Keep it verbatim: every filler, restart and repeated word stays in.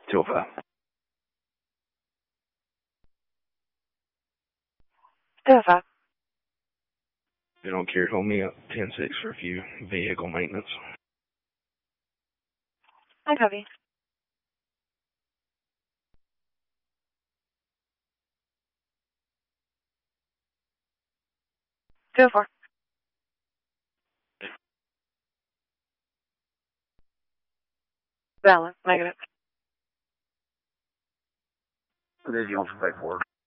two oh five. two oh five. If you don't care, hold me up. ten six for a few vehicle maintenance. I copy. two oh four. Valid. Negative. What is you on for paperwork?